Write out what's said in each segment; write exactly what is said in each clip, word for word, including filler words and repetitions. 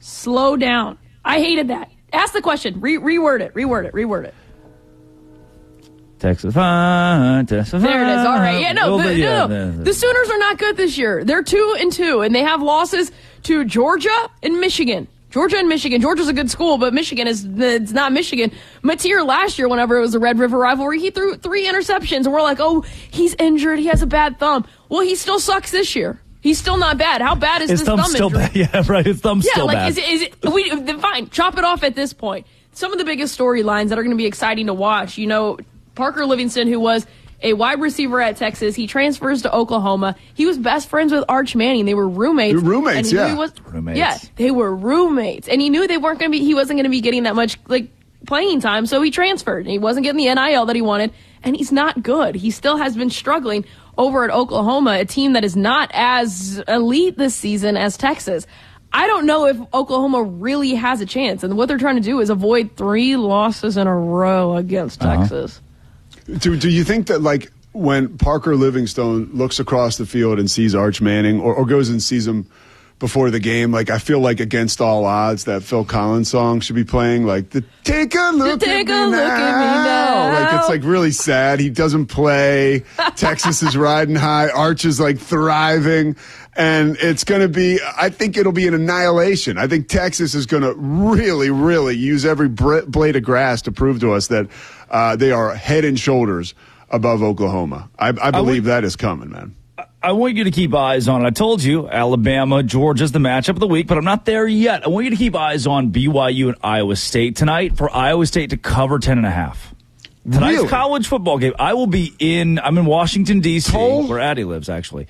Slow down. I hated that. Ask the question. Re- reword it. Reword it. Reword it. Texas fun, Texas fun. There it is. All right. Yeah, no, Well, the, yeah, no, no. The Sooners are not good this year. They're two and two, and they have losses to Georgia and Michigan. Georgia and Michigan. Georgia's a good school, but Michigan is it's not Michigan. Mateer last year, whenever it was the Red River rivalry, he threw three interceptions, and we're like, oh, he's injured. He has a bad thumb. Well, he still sucks this year. He's still not bad. How bad is His this thumb's thumb still injury? bad. Yeah, right. His thumb's yeah, still like, bad. Is it, is it, we, fine, chop it off at this point. Some of the biggest storylines that are going to be exciting to watch, you know, Parker Livingston, who was a wide receiver at Texas, he transfers to Oklahoma. He was best friends with Arch Manning. They were roommates. They were roommates, and yeah. He was, roommates. Yeah, they were roommates, and he knew they weren't going to be. He wasn't going to be getting that much like playing time, so he transferred. He wasn't getting the N I L that he wanted, and he's not good. He still has been struggling over at Oklahoma, a team that is not as elite this season as Texas. I don't know if Oklahoma really has a chance, and what they're trying to do is avoid three losses in a row against Uh-huh. Texas. Do, do you think that, like, when Parker Livingstone looks across the field and sees Arch Manning or, or goes and sees him before the game, like, I feel like Against All Odds, that Phil Collins song should be playing, like, the take a look, Take at, a me look now. at me now. Like, it's, like, really sad. He doesn't play. Texas is riding high. Arch is, like, thriving. And it's going to be, I think it'll be an annihilation. I think Texas is going to really, really use every blade of grass to prove to us that uh, they are head and shoulders above Oklahoma. I, I believe I would, that is coming, man. I want you to keep eyes on it. I told you, Alabama, Georgia's the matchup of the week, but I'm not there yet. I want you to keep eyes on B Y U and Iowa State tonight for Iowa State to cover ten and a half. Tonight's really? college football game. I will be in, I'm in Washington, D C, Toll? where Addie lives, actually.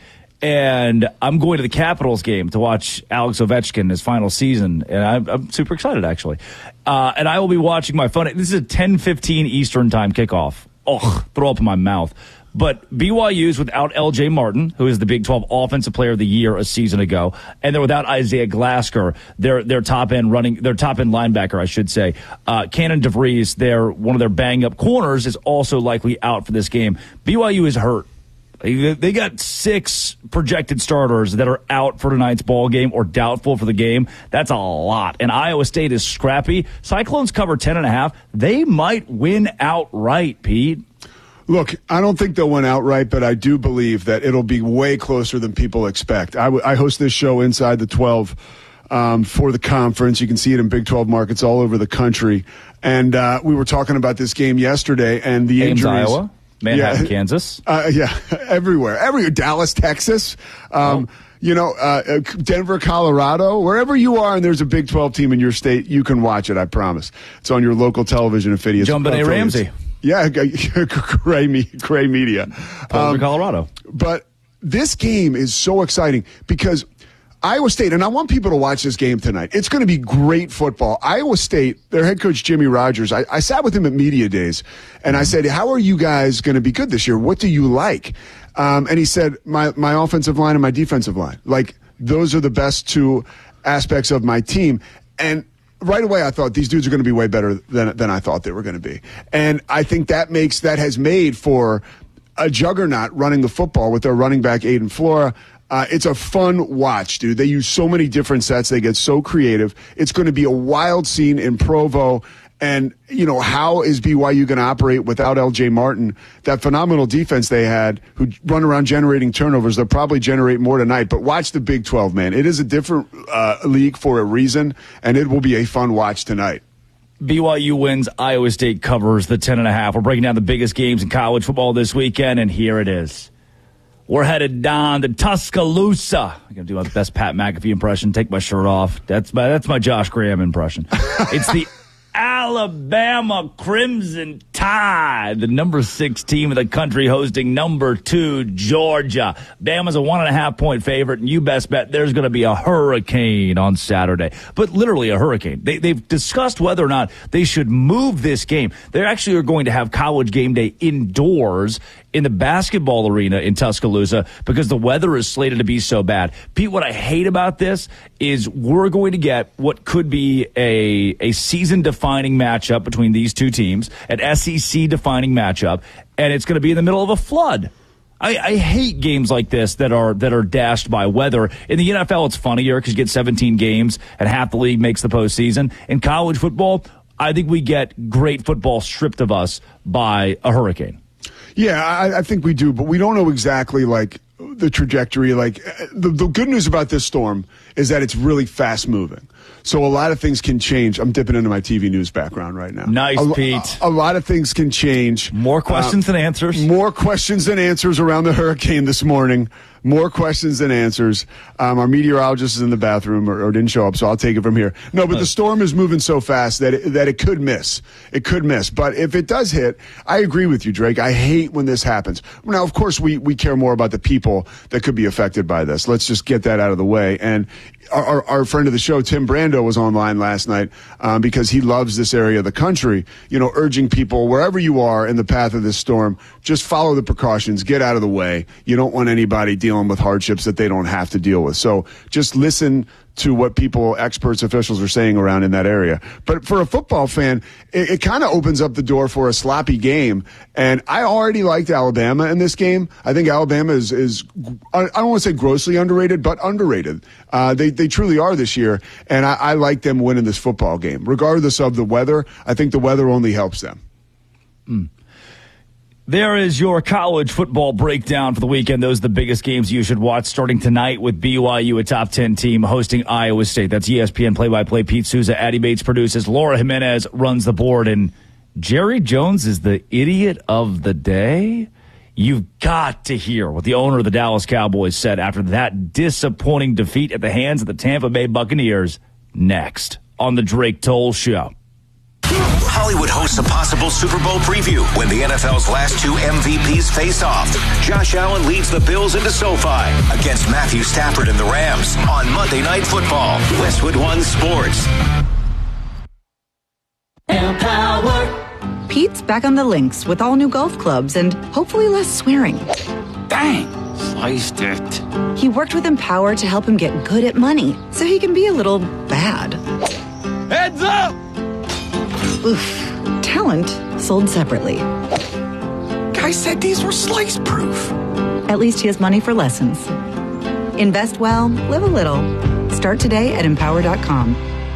And I'm going to the Capitals game to watch Alex Ovechkin his final season, and I'm, I'm super excited, actually. Uh, and I will be watching my phone. This is a ten fifteen Eastern time kickoff. Oh, throw up in my mouth. But B Y U's without L J Martin, who is the Big twelve Offensive Player of the Year a season ago, and they're without Isaiah Glasker, their their top end running, their top end linebacker, I should say. Uh, Cannon DeVries, their one of their bang up corners, is also likely out for this game. B Y U is hurt. They got six projected starters that are out for tonight's ball game or doubtful for the game. That's a lot. And Iowa State is scrappy. Cyclones cover ten and a half. They might win outright, Pete. Look, I don't think they'll win outright, but I do believe that it'll be way closer than people expect. I, w- I host this show Inside the twelve um, for the conference. You can see it in Big twelve markets all over the country. And uh, we were talking about this game yesterday and the Ames, injuries. Iowa. Manhattan, yeah, Kansas. Uh, yeah, everywhere. Everywhere. Dallas, Texas. Um, oh. You know, uh, Denver, Colorado. Wherever you are and there's a Big twelve team in your state, you can watch it, I promise. It's on your local television affiliates. Jumbin A. Ramsey. Yeah, Gray, me, Gray Media. Um, Colorado. But this game is so exciting because Iowa State, and I want people to watch this game tonight. It's going to be great football. Iowa State, their head coach, Jimmy Rogers, I, I sat with him at Media Days, and I said, how are you guys going to be good this year? What do you like? Um, and he said, my, my offensive line and my defensive line. Like, those are the best two aspects of my team. And right away, I thought these dudes are going to be way better than, than I thought they were going to be. And I think that makes, that has made for a juggernaut running the football with their running back, Aiden Flora. Uh, it's a fun watch, dude. They use so many different sets. They get so creative. It's going to be a wild scene in Provo. And, you know, how is B Y U going to operate without L J Martin? That phenomenal defense they had, who run around generating turnovers, they'll probably generate more tonight. But watch the Big twelve, man. It is a different uh, league for a reason, and it will be a fun watch tonight. B Y U wins, Iowa State covers the ten and a half. We're breaking down the biggest games in college football this weekend, and here it is. We're headed down to Tuscaloosa. I'm going to do my best Pat McAfee impression, take my shirt off. That's my, that's my Josh Graham impression. It's the Alabama Crimson Tide, the number six team of the country, hosting number two Georgia. Bama's a one and a half point favorite, and you best bet there's going to be a hurricane on Saturday. But literally a hurricane. They, they've discussed whether or not they should move this game. They actually are going to have College Game Day indoors in the basketball arena in Tuscaloosa because the weather is slated to be so bad. Pete, what I hate about this is we're going to get what could be a, a season-defining matchup between these two teams, an S E C-defining matchup, and it's going to be in the middle of a flood. I, I hate games like this that are that are dashed by weather. In the N F L, it's funnier because you get seventeen games and half the league makes the postseason. In college football, I think we get great football stripped of us by a hurricane. Yeah, I, I think we do, but we don't know exactly, like, the trajectory. Like, the, the good news about this storm is that it's really fast moving. So a lot of things can change. I'm dipping into my T V news background right now. Nice, a, Pete. A, a lot of things can change. More questions uh, than answers. More questions than answers around the hurricane this morning. More questions than answers. Um, our meteorologist is in the bathroom or, or didn't show up, so I'll take it from here. No, but the storm is moving so fast that it, that it could miss. It could miss. But if it does hit, I agree with you, Drake. I hate when this happens. Now, of course, we, we care more about the people that could be affected by this. Let's just get that out of the way. And our, our, our friend of the show, Tim Brando, was online last night um, because he loves this area of the country, you know, urging people, wherever you are in the path of this storm, just follow the precautions, get out of the way. You don't want anybody dealing with hardships that they don't have to deal with. So just listen to what people, experts, officials are saying around in that area. But for a football fan, it, it kind of opens up the door for a sloppy game. And I already liked Alabama in this game. I think Alabama is, is I don't want to say grossly underrated, but underrated. Uh, they, they truly are this year. And I, I like them winning this football game. Regardless of the weather, I think the weather only helps them. Mm. There is your college football breakdown for the weekend. Those are the biggest games you should watch, starting tonight with B Y U, a top ten team, hosting Iowa State. That's E S P N play-by-play. Pete Souza, Addie Bates produces. Laura Jimenez runs the board. And Jerry Jones is the idiot of the day. You've got to hear what the owner of the Dallas Cowboys said after that disappointing defeat at the hands of the Tampa Bay Buccaneers next on the Drake Toll Show. Hollywood hosts a possible Super Bowl preview when the N F L's last two M V Ps face off. Josh Allen leads the Bills into SoFi against Matthew Stafford and the Rams on Monday Night Football. Westwood One Sports. Empower. Pete's back on the links with all new golf clubs and hopefully less swearing. Dang, sliced it. He worked with Empower to help him get good at money so he can be a little bad. Heads up! Oof. Talent sold separately. Guy said these were slice proof. At least he has money for lessons. Invest well, live a little. Start today at empower dot com.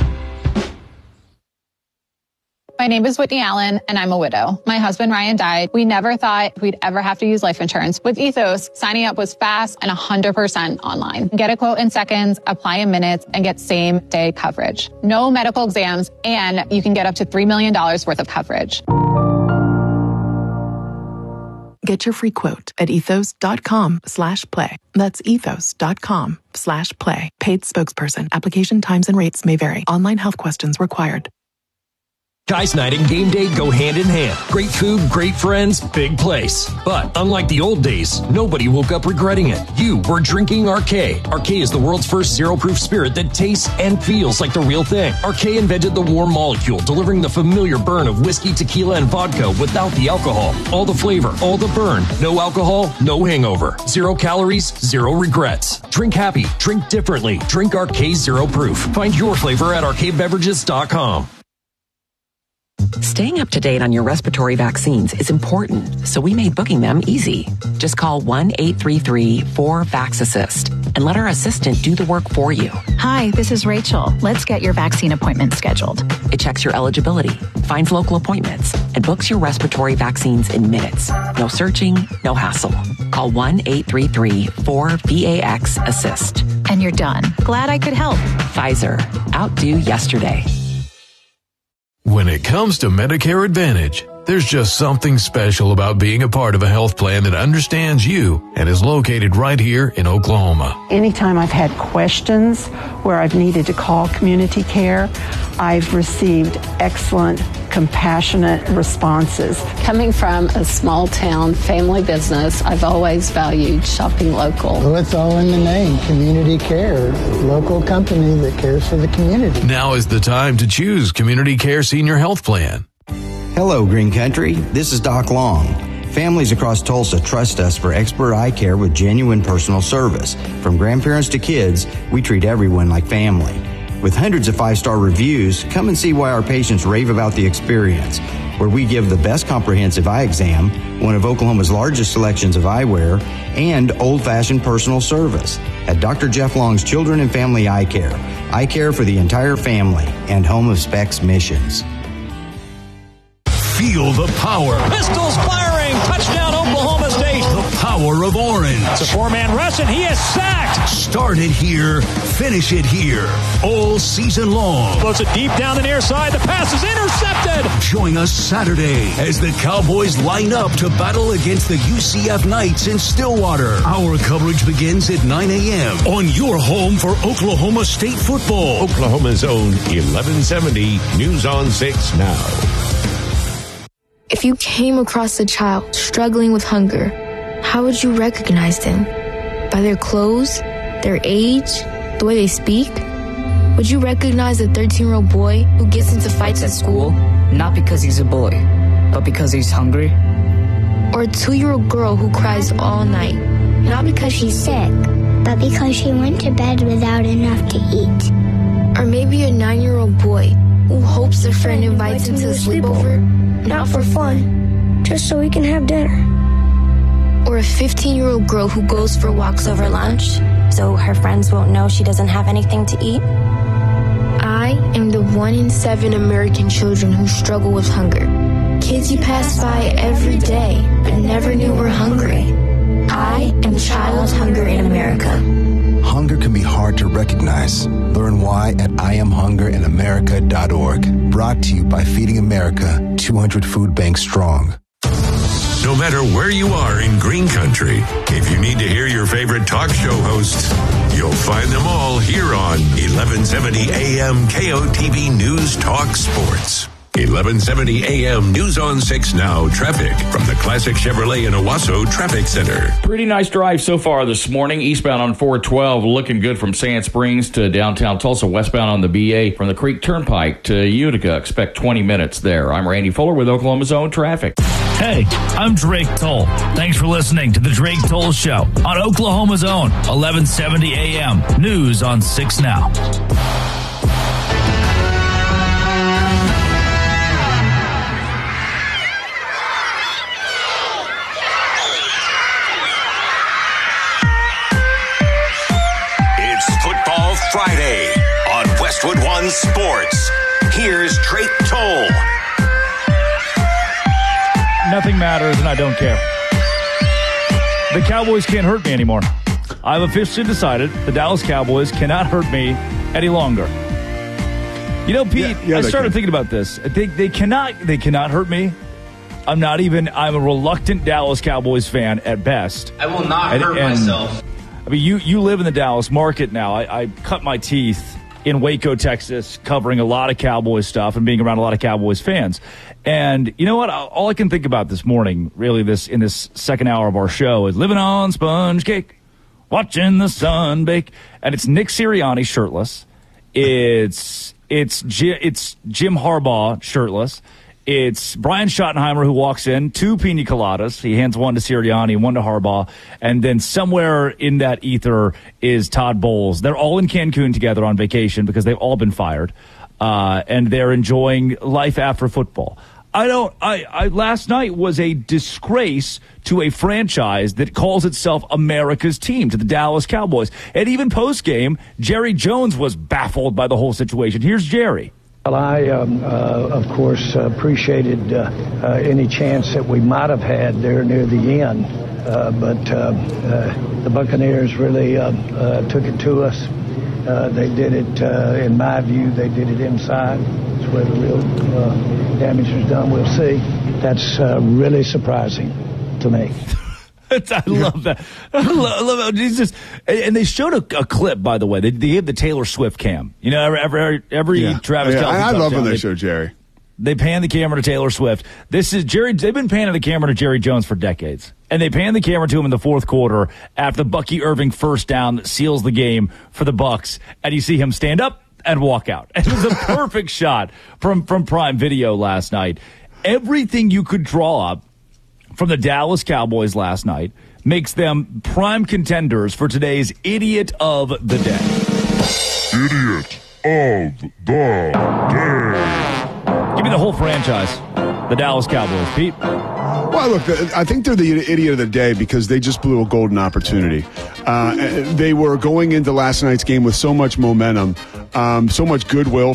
My name is Whitney Allen, and I'm a widow. My husband, Ryan, died. We never thought we'd ever have to use life insurance. With Ethos, signing up was fast and one hundred percent online. Get a quote in seconds, apply in minutes, and get same-day coverage. No medical exams, and you can get up to three million dollars worth of coverage. Get your free quote at ethos.com slash play. That's ethos.com slash play. Paid spokesperson. Application times and rates may vary. Online health questions required. Guys Night and game day go hand in hand. Great food, great friends, big place. But unlike the old days, nobody woke up regretting it. You were drinking R K. R K is the world's first zero-proof spirit that tastes and feels like the real thing. R K invented the warm molecule, delivering the familiar burn of whiskey, tequila, and vodka without the alcohol. All the flavor, all the burn. No alcohol, no hangover. Zero calories, zero regrets. Drink happy, drink differently. Drink R K Zero Proof. Find your flavor at arcade beverages dot com. Staying up to date on your respiratory vaccines is important, so we made booking them easy. Just call one eight three three four vax assist and let our assistant do the work for you. Hi, this is Rachel. Let's get your vaccine appointment scheduled. It checks your eligibility, finds local appointments, and books your respiratory vaccines in minutes. No searching, no hassle. Call one eight three three four vax assist. And you're done. Glad I could help. Pfizer. Outdo yesterday. When it comes to Medicare Advantage, there's just something special about being a part of a health plan that understands you and is located right here in Oklahoma. Anytime I've had questions where I've needed to call community care, I've received excellent, compassionate responses. Coming from a small town family business, I've always valued shopping local. Well, it's all in the name, community care, local company that cares for the community. Now is the time to choose Community Care Senior Health Plan. Hello, Green Country. This is Doc Long. Families across Tulsa trust us for expert eye care with genuine personal service. From grandparents to kids, we treat everyone like family. With hundreds of five-star reviews, come and see why our patients rave about the experience, where we give the best comprehensive eye exam, one of Oklahoma's largest selections of eyewear, and old-fashioned personal service at Doctor Jeff Long's Children and Family Eye Care. Eye care for the entire family and home of Specs Missions. Feel the power. Pistols firing. Touchdown, Oklahoma State. The power of orange. It's a four-man rush, and he is sacked. Start it here. Finish it here. All season long. Floats it deep down the near side. The pass is intercepted. Join us Saturday as the Cowboys line up to battle against the U C F Knights in Stillwater. Our coverage begins at nine a.m. on your home for Oklahoma State football. Oklahoma's own eleven seventy News on six Now. If you came across a child struggling with hunger, how would you recognize them? By their clothes, their age, the way they speak? Would you recognize a thirteen-year-old boy who gets into fights at school? Not because he's a boy, but because he's hungry? Or a two-year-old girl who cries all night? Not because she's sick, but because she went to bed without enough to eat. Or maybe a nine-year-old boy who hopes a friend invites him to a sleepover? Not for fun, just so we can have dinner. Or a fifteen-year-old girl who goes for walks over lunch, so her friends won't know she doesn't have anything to eat. I am the one in seven American children who struggle with hunger. Kids you pass by every day, but never knew were hungry. I am Child Hunger in America. Hunger can be hard to recognize. Learn why at I am hunger in america dot org. Brought to you by Feeding America, two hundred food banks strong. No matter where you are in Green Country, if you need to hear your favorite talk show hosts, you'll find them all here on eleven seventy A M K O T B News Talk Sports. eleven seventy A M News on six Now traffic from the Classic Chevrolet in Owasso Traffic Center. Pretty nice drive so far this morning. Eastbound on four twelve, looking good from Sand Springs to downtown Tulsa. Westbound on the B A from the Creek Turnpike to Utica. Expect twenty minutes there. I'm Randy Fuller with Oklahoma's Own Traffic. Hey, I'm Drake Toll. Thanks for listening to the Drake Toll Show on Oklahoma's Own eleven seventy A M News on six Now. Friday on Westwood One Sports. Here's Drake Toll. Nothing matters and I don't care. The Cowboys can't hurt me anymore. I've officially decided the Dallas Cowboys cannot hurt me any longer. You know, Pete, yeah, yeah, I started can. thinking about this. They, they cannot they cannot hurt me. I'm not even, I'm a reluctant Dallas Cowboys fan at best. I will not and, hurt and, myself. I mean, you, you live in the Dallas market now. I, I cut my teeth in Waco, Texas, covering a lot of Cowboys stuff and being around a lot of Cowboys fans. And you know what? All I can think about this morning, really, this in this second hour of our show, is living on sponge cake, watching the sun bake. And it's Nick Sirianni shirtless. It's it's it's Jim Harbaugh shirtless. It's Brian Schottenheimer who walks in, two pina coladas. He hands one to Sirianni, one to Harbaugh. And then somewhere in that ether is Todd Bowles. They're all in Cancun together on vacation because they've all been fired. Uh, and they're enjoying life after football. I don't, I, I, last night was a disgrace to a franchise that calls itself America's team, to the Dallas Cowboys. And even post-game, Jerry Jones was baffled by the whole situation. Here's Jerry. Well, I, um, uh, of course, uh, appreciated uh, uh, any chance that we might have had there near the end. Uh, but uh, uh, the Buccaneers really uh, uh, took it to us. Uh, they did it, uh, in my view, they did it inside. That's where the real uh, damage was done. We'll see. That's uh, really surprising to me. I love that. I love, I love how Jesus. And they showed a, a clip, by the way. They, they gave the Taylor Swift cam. You know, every every, every yeah. Travis yeah, Kelce. I love when they, they show Jerry. They pan the camera to Taylor Swift. This is Jerry. They've been panning the camera to Jerry Jones for decades, and they pan the camera to him in the fourth quarter after the Bucky Irving first down that seals the game for the Bucs, and you see him stand up and walk out. It was a perfect shot from from Prime Video last night. Everything you could draw up from the Dallas Cowboys last night makes them prime contenders for today's Idiot of the Day. Idiot of the day. Give me the whole franchise. The Dallas Cowboys. Pete? Well, look, I think they're the idiot of the day because they just blew a golden opportunity. Uh, they were going into last night's game with so much momentum, um, so much goodwill